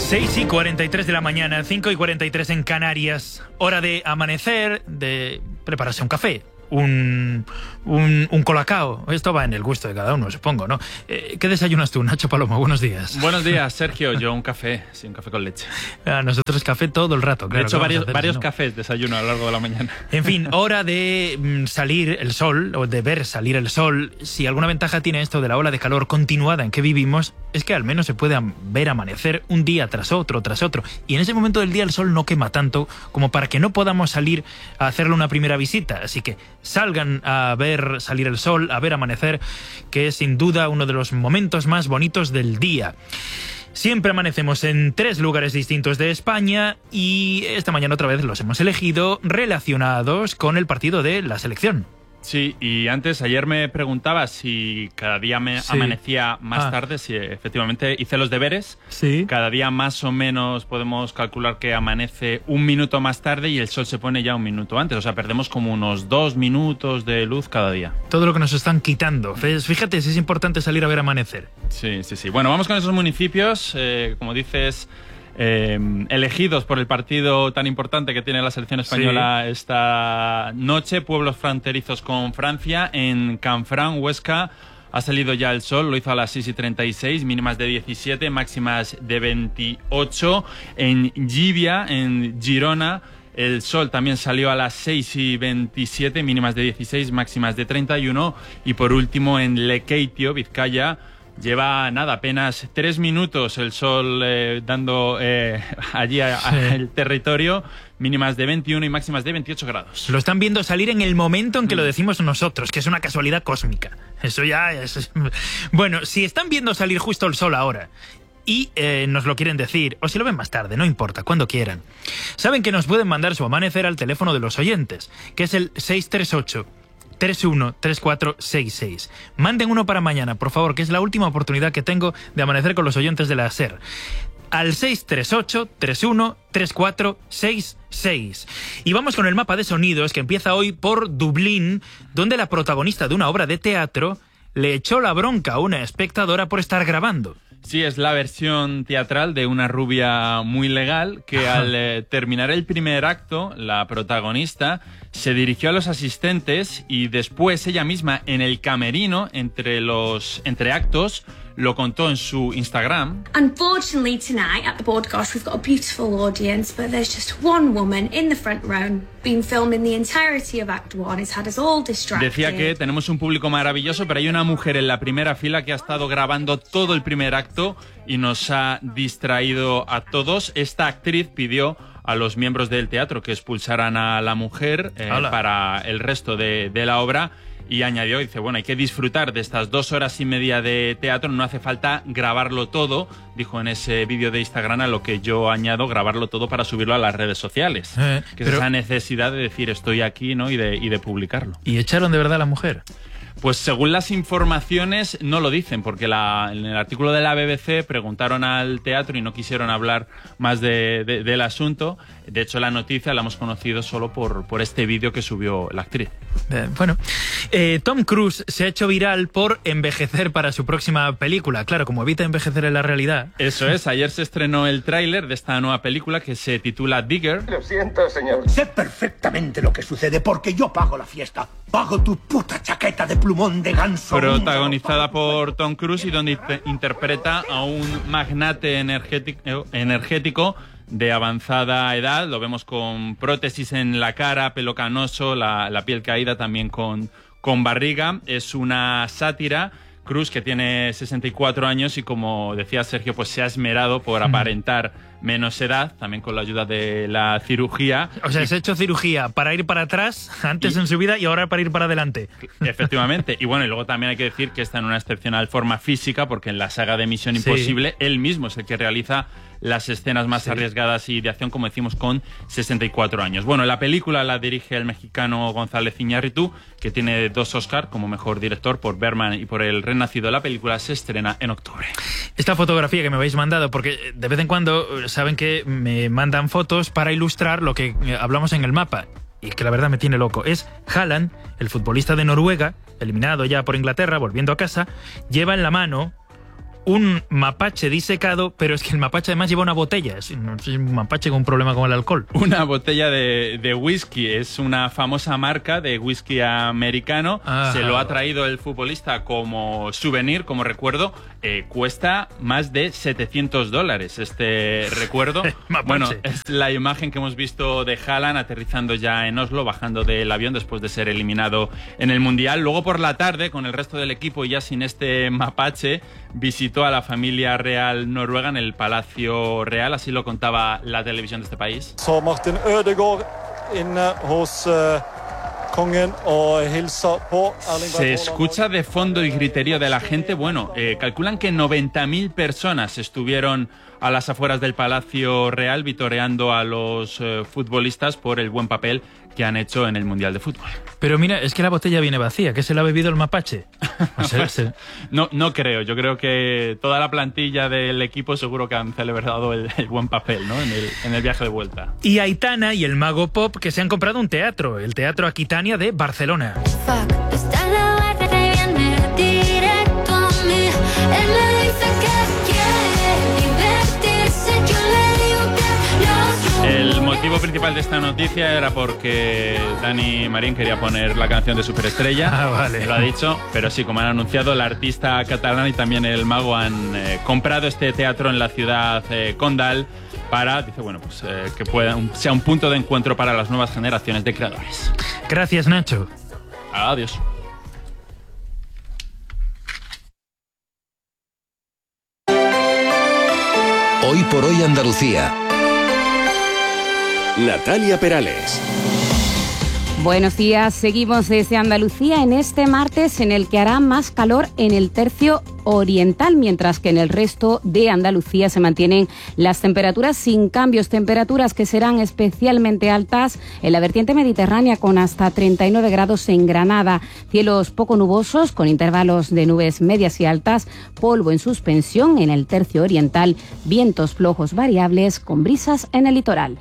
6:43 de la mañana, 5:43 en Canarias. Hora de amanecer, de prepararse un café, un colacao. Esto va en el gusto de cada uno, supongo, ¿no? ¿Qué desayunas tú, Nacho Palomo? Buenos días. Buenos días, Sergio. Yo un café, sí, un café con leche. Nosotros café todo el rato. Claro, de hecho, varios cafés desayuno a lo largo de la mañana. En fin, hora de salir el sol, o de ver salir el sol. Si alguna ventaja tiene esto de la ola de calor continuada en que vivimos, es que al menos se puede ver amanecer un día tras otro. Y en ese momento del día el sol no quema tanto como para que no podamos salir a hacerle una primera visita. Así que salgan a ver salir el sol, a ver amanecer, que es sin duda uno de los momentos más bonitos del día. Siempre amanecemos en 3 lugares distintos de España y esta mañana otra vez los hemos elegido relacionados con el partido de la selección. Sí, y ayer me preguntaba si cada día amanecía más tarde, si efectivamente hice los deberes. Sí. Cada día más o menos podemos calcular que amanece un minuto más tarde y el sol se pone ya un minuto antes. O sea, perdemos como unos 2 minutos de luz cada día. Todo lo que nos están quitando. Fíjate si es importante salir a ver amanecer. Sí. Bueno, vamos con esos municipios, como dices, elegidos por el partido tan importante que tiene la selección española esta noche. Pueblos fronterizos con Francia. En Canfranc, Huesca, ha salido ya el sol. Lo hizo a las 6:36, mínimas de 17, máximas de 28. En Llívia, en Girona, el sol también salió a las 6:27, mínimas de 16, máximas de 31. Y por último, en Lekeitio, Vizcaya, lleva apenas 3 minutos el sol dando allí al territorio, mínimas de 21 y máximas de 28 grados. Lo están viendo salir en el momento en que lo decimos nosotros, que es una casualidad cósmica. Eso ya es... Bueno, si están viendo salir justo el sol ahora y nos lo quieren decir, o si lo ven más tarde, no importa, cuando quieran, saben que nos pueden mandar su amanecer al teléfono de los oyentes, que es el 638-313466. Manden uno para mañana, por favor, que es la última oportunidad que tengo de amanecer con los oyentes de la SER. Al 638-313466. Y vamos con el mapa de sonidos, que empieza hoy por Dublín, donde la protagonista de una obra de teatro le echó la bronca a una espectadora por estar grabando. Sí, es la versión teatral de Una rubia muy legal, que al terminar el primer acto, la protagonista se dirigió a los asistentes y después ella misma en el camerino, entre actos, lo contó en su Instagram. Unfortunately tonight at the broadcast we've got a beautiful audience, but there's just one woman in the front row been filming the entirety of Act 1. It's had us all distracted. Decía que tenemos un público maravilloso, pero hay una mujer en la primera fila que ha estado grabando todo el primer acto y nos ha distraído a todos. Esta actriz pidió a los miembros del teatro que expulsaran a la mujer para el resto de la obra. Y añadió, dice, bueno, hay que disfrutar de estas 2 horas y media de teatro, no hace falta grabarlo todo, dijo en ese vídeo de Instagram, a lo que yo añado grabarlo todo para subirlo a las redes sociales. Que es esa necesidad de decir estoy aquí, ¿no? y de publicarlo. ¿Y echaron de verdad a la mujer? Pues según las informaciones no lo dicen, porque en el artículo de la BBC preguntaron al teatro y no quisieron hablar más del asunto. De hecho, la noticia la hemos conocido solo por este vídeo que subió la actriz. Tom Cruise se ha hecho viral por envejecer para su próxima película. Claro, como evita envejecer en la realidad. Eso es, ayer se estrenó el tráiler de esta nueva película que se titula Digger. Lo siento, señor. Sé perfectamente lo que sucede porque yo pago la fiesta. Pago tu puta chaqueta de plumón de ganso. Protagonizada por Tom Cruise y donde interpreta a un magnate energético de avanzada edad. Lo vemos con prótesis en la cara, pelo canoso, la piel caída, también con barriga. Es una sátira. Cruise, que tiene 64 años y, como decía Sergio, pues se ha esmerado por aparentar menos edad, también con la ayuda de la cirugía. O sea, se ha hecho cirugía para ir para atrás antes en su vida y ahora para ir para adelante. Efectivamente. Y bueno, y luego también hay que decir que está en una excepcional forma física, porque en la saga de Misión Imposible él mismo es el que realiza las escenas más arriesgadas y de acción, como decimos, con 64 años. Bueno, la película la dirige el mexicano González Iñárritu, que tiene 2 Oscar como mejor director por Berman y por El Renacido. La película se estrena en octubre. Esta fotografía que me habéis mandado, porque de vez en cuando saben que me mandan fotos para ilustrar lo que hablamos en el mapa, y que la verdad me tiene loco. Es Haaland, el futbolista de Noruega, eliminado ya por Inglaterra, volviendo a casa, lleva en la mano un mapache disecado, pero es que el mapache además lleva una botella. Es un mapache con un problema con el alcohol. Una botella de whisky. Es una famosa marca de whisky americano. Se lo ha traído el futbolista como souvenir, como recuerdo. Cuesta más de $700 este recuerdo. Bueno, es la imagen que hemos visto de Haaland aterrizando ya en Oslo, bajando del avión después de ser eliminado en el Mundial. Luego por la tarde, con el resto del equipo y ya sin este mapache, visitó a la familia real noruega en el Palacio Real. Así lo contaba la televisión de este país. Så Martin Ødegaard inne hos kongen og hilser på Erling Braut Haaland. Se escucha de fondo y griterío de la gente. Bueno, calculan que 90.000 personas estuvieron a las afueras del Palacio Real vitoreando a los futbolistas por el buen papel que han hecho en el Mundial de Fútbol. Pero mira, es que la botella viene vacía, ¿que se la ha bebido el mapache? No creo, yo creo que toda la plantilla del equipo seguro que han celebrado el buen papel, ¿no? en el viaje de vuelta. Y Aitana y el mago pop que se han comprado un teatro, el Teatro Aquitania de Barcelona. El motivo principal de esta noticia era porque Dani Marín quería poner la canción de Superestrella. Vale. Lo ha dicho, pero sí, como han anunciado, la artista catalana y también el mago han comprado este teatro en la ciudad condal para, dice, bueno, pues que sea un punto de encuentro para las nuevas generaciones de creadores. Gracias, Nacho. Adiós. Hoy por hoy Andalucía. Natalia Perales. Buenos días, seguimos desde Andalucía en este martes en el que hará más calor en el tercio oriental, mientras que en el resto de Andalucía se mantienen las temperaturas sin cambios, temperaturas que serán especialmente altas en la vertiente mediterránea con hasta 39 grados en Granada, cielos poco nubosos con intervalos de nubes medias y altas, polvo en suspensión en el tercio oriental, vientos flojos variables con brisas en el litoral.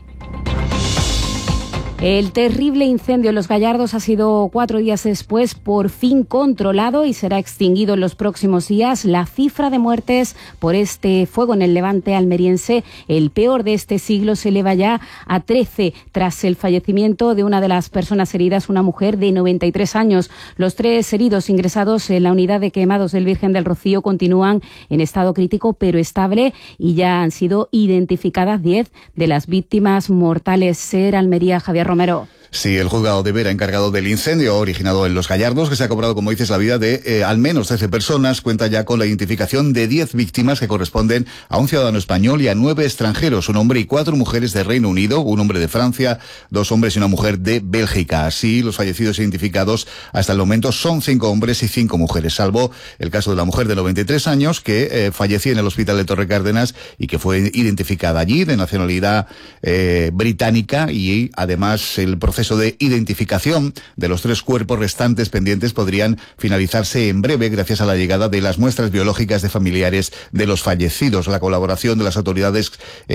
El terrible incendio en Los Gallardos ha sido 4 días después por fin controlado y será extinguido en los próximos días. La cifra de muertes por este fuego en el Levante almeriense, el peor de este siglo, se eleva ya a 13 tras el fallecimiento de una de las personas heridas, una mujer de 93 años. Los 3 heridos ingresados en la unidad de quemados del Virgen del Rocío continúan en estado crítico pero estable y ya han sido identificadas 10 de las víctimas mortales. SER Almería, Javier Romero. Sí, el juzgado de Vera, encargado del incendio originado en Los Gallardos, que se ha cobrado, como dices, la vida de al menos 13 personas, cuenta ya con la identificación de 10 víctimas que corresponden a un ciudadano español y a 9 extranjeros, un hombre y 4 mujeres de Reino Unido, un hombre de Francia, 2 hombres y una mujer de Bélgica. Así, los fallecidos identificados hasta el momento son 5 hombres y 5 mujeres, salvo el caso de la mujer de 93 años que falleció en el hospital de Torre Cárdenas y que fue identificada allí, de nacionalidad británica, y además el proceso de identificación de los 3 cuerpos restantes pendientes podrían finalizarse en breve gracias a la llegada de las muestras biológicas de familiares de los fallecidos. La colaboración de las autoridades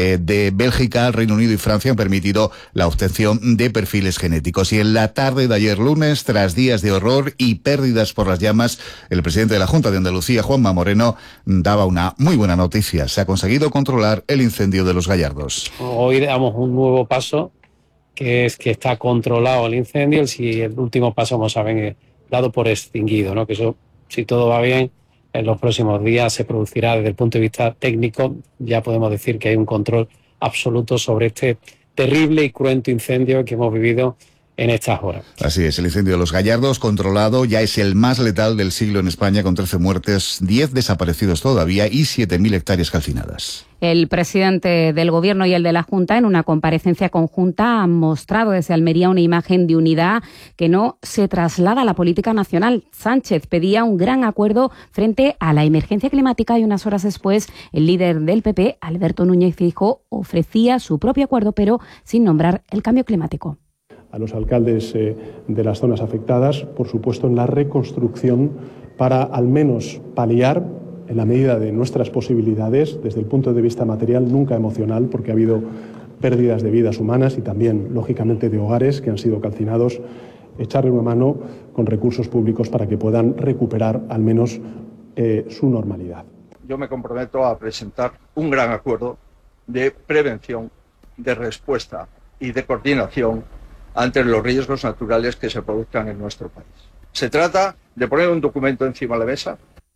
de Bélgica, Reino Unido y Francia han permitido la obtención de perfiles genéticos. Y en la tarde de ayer lunes, tras días de horror y pérdidas por las llamas, el presidente de la Junta de Andalucía, Juanma Moreno, daba una muy buena noticia. Se ha conseguido controlar el incendio de Los Gallardos. Hoy damos un nuevo paso, que es que está controlado el incendio. El último paso, como saben, es dado por extinguido, ¿no? Que eso, si todo va bien, en los próximos días se producirá. Desde el punto de vista técnico, ya podemos decir que hay un control absoluto sobre este terrible y cruento incendio que hemos vivido en estas horas. Así es, el incendio de Los Gallardos controlado ya es el más letal del siglo en España, con 13 muertes, 10 desaparecidos todavía y 7.000 hectáreas calcinadas. El presidente del Gobierno y el de la Junta, en una comparecencia conjunta, han mostrado desde Almería una imagen de unidad que no se traslada a la política nacional. Sánchez pedía un gran acuerdo frente a la emergencia climática y unas horas después el líder del PP, Alberto Núñez Feijóo, ofrecía su propio acuerdo, pero sin nombrar el cambio climático. A los alcaldes de las zonas afectadas, por supuesto, en la reconstrucción para al menos paliar, en la medida de nuestras posibilidades, desde el punto de vista material, nunca emocional, porque ha habido pérdidas de vidas humanas y también, lógicamente, de hogares que han sido calcinados, echarle una mano con recursos públicos para que puedan recuperar al menos su normalidad. yo me comprometo a presentar un gran acuerdo de prevención, de respuesta y de coordinación ante los riesgos naturales que se produzcan en nuestro país. Se trata de poner un documento encima de la mesa.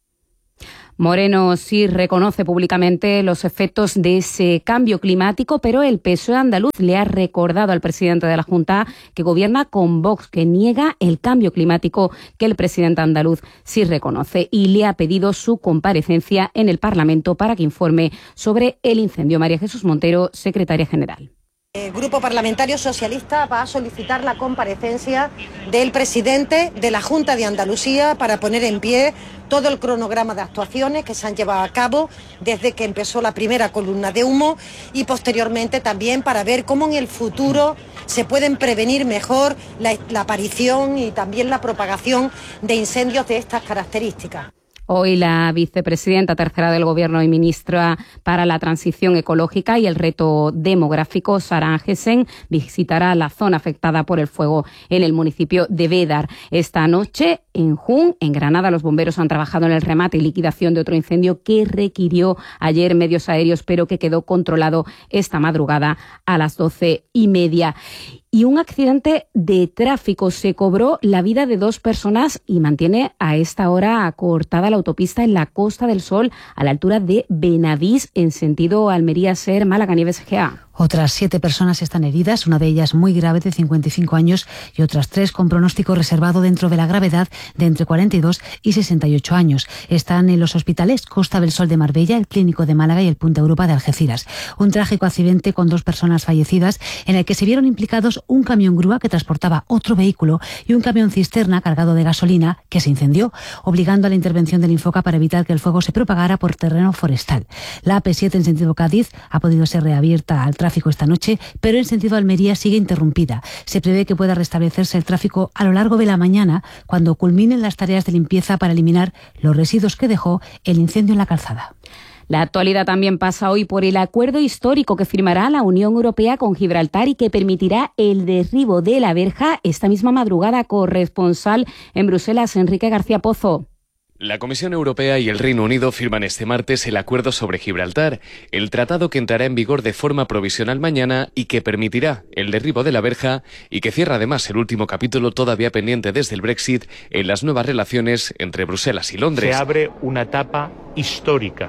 Moreno sí reconoce públicamente los efectos de ese cambio climático, pero el PSOE andaluz le ha recordado al presidente de la Junta que gobierna con Vox, que niega el cambio climático que el presidente andaluz sí reconoce, y le ha pedido su comparecencia en el Parlamento para que informe sobre el incendio. María Jesús Montero, secretaria general. El Grupo Parlamentario Socialista va a solicitar la comparecencia del presidente de la Junta de Andalucía para poner en pie todo el cronograma de actuaciones que se han llevado a cabo desde que empezó la primera columna de humo y posteriormente también para ver cómo en el futuro se pueden prevenir mejor la aparición y también la propagación de incendios de estas características. Hoy la vicepresidenta tercera del Gobierno y ministra para la Transición Ecológica y el Reto Demográfico, Sara Ángesen, visitará la zona afectada por el fuego en el municipio de Bédar. Esta noche, en Jun, en Granada, los bomberos han trabajado en el remate y liquidación de otro incendio que requirió ayer medios aéreos, pero que quedó controlado esta madrugada a las 12:30. Y un accidente de tráfico se cobró la vida de 2 personas y mantiene a esta hora cortada la autopista en la Costa del Sol a la altura de Benavís en sentido Almería-Ser, Málaga-Nieves, Egea. Otras 7 personas están heridas, una de ellas muy grave de 55 años y otras 3 con pronóstico reservado dentro de la gravedad de entre 42 y 68 años. Están en los hospitales Costa del Sol de Marbella, el Clínico de Málaga y el Punta Europa de Algeciras. Un trágico accidente con 2 personas fallecidas en el que se vieron implicados un camión grúa que transportaba otro vehículo y un camión cisterna cargado de gasolina que se incendió, obligando a la intervención del Infoca para evitar que el fuego se propagara por terreno forestal. La AP7 en sentido Cádiz ha podido ser reabierta al tráfico esta noche, pero en sentido Almería sigue interrumpida. Se prevé que pueda restablecerse el tráfico a lo largo de la mañana cuando culminen las tareas de limpieza para eliminar los residuos que dejó el incendio en la calzada. La actualidad también pasa hoy por el acuerdo histórico que firmará la Unión Europea con Gibraltar y que permitirá el derribo de la verja esta misma madrugada. Corresponsal en Bruselas, Enrique García Pozo. La Comisión Europea y el Reino Unido firman este martes el acuerdo sobre Gibraltar, el tratado que entrará en vigor de forma provisional mañana y que permitirá el derribo de la verja y que cierra además el último capítulo todavía pendiente desde el Brexit en las nuevas relaciones entre Bruselas y Londres. Se abre una etapa histórica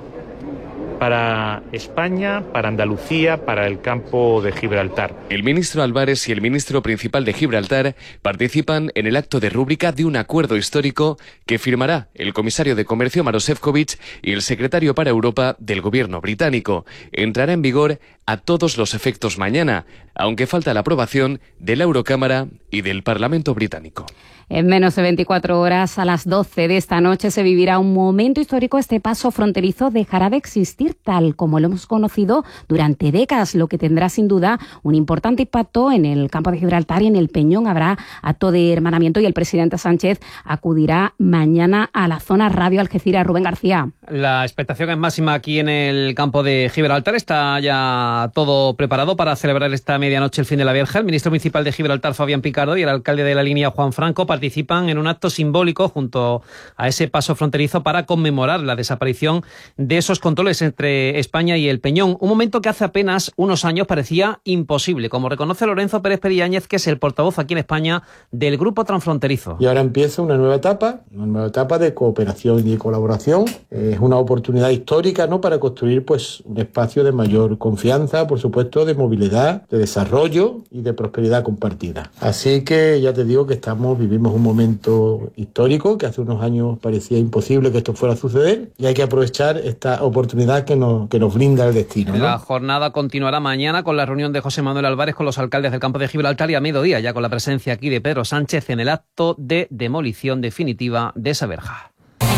para España, para Andalucía, para el campo de Gibraltar. El ministro Álvarez y el ministro principal de Gibraltar participan en el acto de rúbrica de un acuerdo histórico que firmará el comisario de Comercio Maroš Šefčovič y el secretario para Europa del gobierno británico. Entrará en vigor a todos los efectos mañana, aunque falta la aprobación de la Eurocámara y del Parlamento británico. En menos de 24 horas, a las 12 de esta noche, se vivirá un momento histórico. Este paso fronterizo dejará de existir tal como lo hemos conocido durante décadas, lo que tendrá sin duda un importante impacto en el campo de Gibraltar y en el Peñón. Habrá acto de hermanamiento y el presidente Sánchez acudirá mañana a la zona Radio Algeciras. Rubén García. La expectación es máxima aquí en el campo de Gibraltar. Está ya todo preparado para celebrar esta medianoche el fin de la Verja. El ministro municipal de Gibraltar, Fabián Picardo, y el alcalde de la línea, Juan Franco, participan en un acto simbólico junto a ese paso fronterizo para conmemorar la desaparición de esos controles entre España y el Peñón. Un momento que hace apenas unos años parecía imposible, como reconoce Lorenzo Pérez Periáñez, que es el portavoz aquí en España del Grupo Transfronterizo. Y ahora empieza una nueva etapa de cooperación y de colaboración. Es una oportunidad histórica, ¿no?, para construir pues un espacio de mayor confianza, por supuesto, de movilidad, de desarrollo y de prosperidad compartida. Así que ya te digo que vivimos un momento histórico que hace unos años parecía imposible que esto fuera a suceder y hay que aprovechar esta oportunidad que nos brinda el destino, ¿no? La jornada continuará mañana con la reunión de José Manuel Álvarez con los alcaldes del campo de Gibraltar y a mediodía ya con la presencia aquí de Pedro Sánchez en el acto de demolición definitiva de esa verja.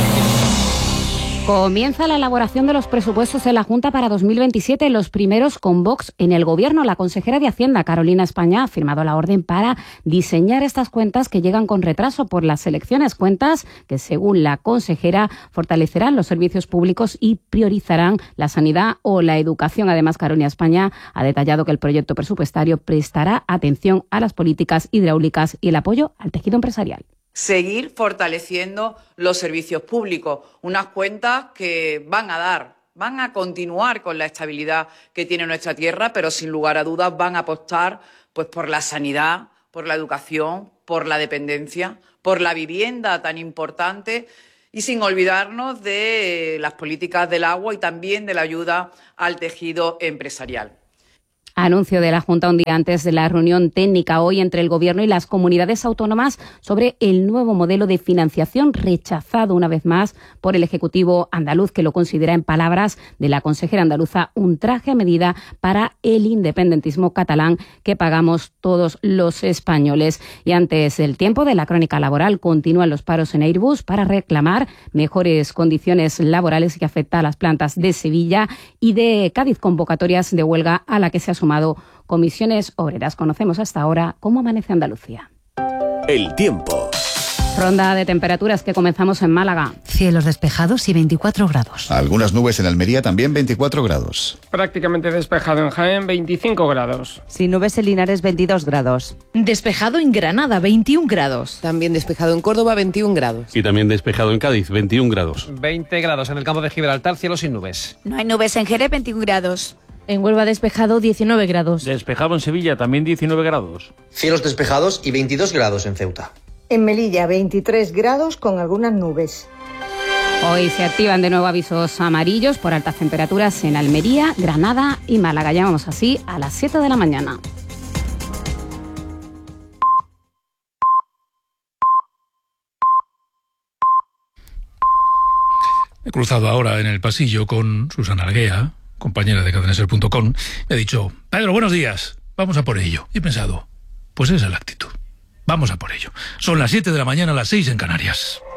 Comienza la elaboración de los presupuestos de la Junta para 2027, los primeros con Vox en el Gobierno. La consejera de Hacienda, Carolina España, ha firmado la orden para diseñar estas cuentas que llegan con retraso por las elecciones. Cuentas que, según la consejera, fortalecerán los servicios públicos y priorizarán la sanidad o la educación. Además, Carolina España ha detallado que el proyecto presupuestario prestará atención a las políticas hidráulicas y el apoyo al tejido empresarial. seguir fortaleciendo los servicios públicos, unas cuentas que van a continuar con la estabilidad que tiene nuestra tierra, pero sin lugar a dudas van a apostar pues por la sanidad, por la educación, por la dependencia, por la vivienda tan importante y sin olvidarnos de las políticas del agua y también de la ayuda al tejido empresarial. Anuncio de la Junta un día antes de la reunión técnica hoy entre el Gobierno y las comunidades autónomas sobre el nuevo modelo de financiación rechazado una vez más por el Ejecutivo andaluz, que lo considera, en palabras de la consejera andaluza, un traje a medida para el independentismo catalán que pagamos todos los españoles. Y antes del tiempo de la crónica laboral, continúan los paros en Airbus para reclamar mejores condiciones laborales que afecta a las plantas de Sevilla y de Cádiz, convocatorias de huelga a la que se ha sumado Comisiones Obreras. Conocemos hasta ahora cómo amanece Andalucía. El tiempo. Ronda de temperaturas que comenzamos en Málaga. Cielos despejados y 24 grados. Algunas nubes en Almería, también 24 grados. Prácticamente despejado en Jaén, 25 grados. Sin nubes en Linares, 22 grados. Despejado en Granada, 21 grados. También despejado en Córdoba, 21 grados. Y también despejado en Cádiz, 21 grados. 20 grados en el campo de Gibraltar, cielo sin nubes. No hay nubes en Jerez, 21 grados. En Huelva despejado, 19 grados. Despejado en Sevilla, también 19 grados. Cielos despejados y 22 grados en Ceuta. En Melilla, 23 grados con algunas nubes. Hoy se activan de nuevo avisos amarillos por altas temperaturas en Almería, Granada y Málaga. Llamamos así a las 7 de la mañana. He cruzado ahora en el pasillo con Susana Arguea, compañera de cadenaser.com. Me ha dicho: Pedro, buenos días, vamos a por ello. Y he pensado, pues esa es la actitud. Vamos a por ello. Son las 7 de la mañana, las 6 en Canarias.